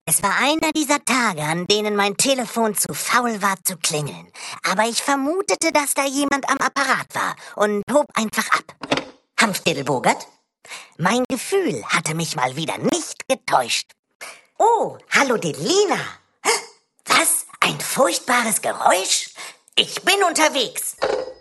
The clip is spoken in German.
Es war einer dieser Tage, an denen mein Telefon zu faul war zu klingeln. Aber ich vermutete, dass da jemand am Apparat war und hob einfach ab. Hanfdiddle-Bogert? Mein Gefühl hatte mich mal wieder nicht getäuscht. Oh, hallo Delina. Was? Ein furchtbares Geräusch? Ich bin unterwegs.